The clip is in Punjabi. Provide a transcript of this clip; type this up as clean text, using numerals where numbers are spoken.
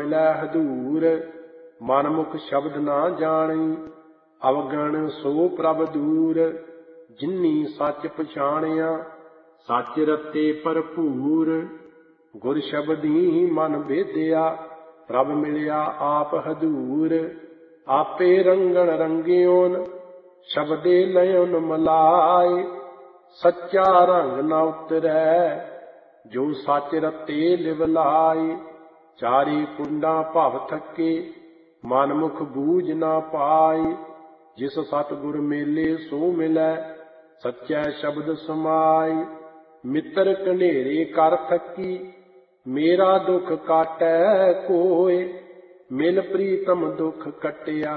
ਮਿਲੈ ਹਦੂਰ। ਮਨ ਮੁਖ ਸ਼ਬਦ ਨਾ ਜਾਣੀ, ਅਵਗਣ ਸੋ ਪ੍ਰਭ ਦੂਰ। ਜਿਨੀ ਸੱਚ ਪਛਾਣਿਆ, ਸੱਚ ਰਤੇ ਭਰਪੂਰ। ਗੁਰ ਸ਼ਬਦੀ ਮਨ ਭੇਦਿਆ, ਪ੍ਰਭ ਮਿਲਿਆ ਆਪ ਹਦੂਰ। ਆਪੇ ਰੰਗਣ ਰੰਗਿਓਨ, ਸ਼ਬਦੇ ਲਇਓਨ ਮਲਾਏ। ਸੱਚਾ ਰੰਗ ਨ ਉਤਰੈ, ਜੋ ਸੱਚ ਰਤੇ ਲਿਵ ਲਾਏ। ਚਾਰੇ ਕੁੰਡਾਂ ਭਵ ਥਕੇ, ਮਨ ਮੁਖ ਬੂਝ ਨਾ ਪਾਏ। ਜਿਸ ਸਤਿਗੁਰ ਮੇਲੇ ਸੋ ਮਿਲੈ, ਸੱਚੈ ਸ਼ਬਦ ਸਮਾਏ। ਮਿੱਤਰ ਕਨੇਰੇ ਕਰ ਥਕੀ, ਮੇਰਾ ਦੁਖ ਕਾਟੈ ਕੋਇ। ਮਿਲ ਪ੍ਰੀਤਮ ਦੁਖ ਕਟਿਆ,